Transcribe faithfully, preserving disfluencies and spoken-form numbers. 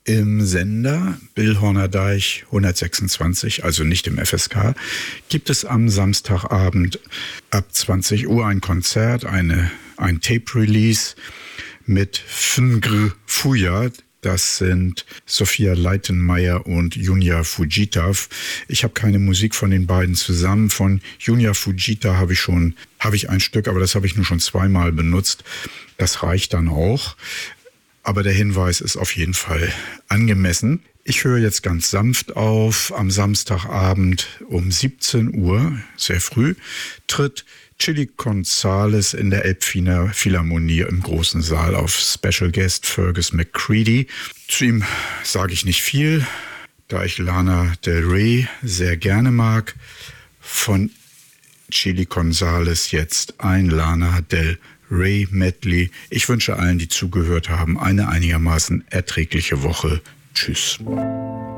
Im Sender Billhorner Deich hundertsechsundzwanzig, also nicht im F S K, gibt es am Samstagabend ab zwanzig Uhr ein Konzert, eine, ein Tape-Release mit Fngr Fuya. Das sind Sophia Leitenmeier und Junya Fujita. Ich habe keine Musik von den beiden zusammen. Von Junya Fujita habe ich schon, habe ich ein Stück, aber das habe ich nur schon zweimal benutzt. Das reicht dann auch. Aber der Hinweis ist auf jeden Fall angemessen. Ich höre jetzt ganz sanft auf. Am Samstagabend um siebzehn Uhr, sehr früh, tritt Chili Gonzales in der Elbphilhar- Philharmonie im großen Saal auf. Special Guest Fergus McCready. Zu ihm sage ich nicht viel, da ich Lana Del Rey sehr gerne mag. Von Chili Gonzales jetzt ein Lana Del Rey Medley. Ich wünsche allen, die zugehört haben, eine einigermaßen erträgliche Woche. Tschüss.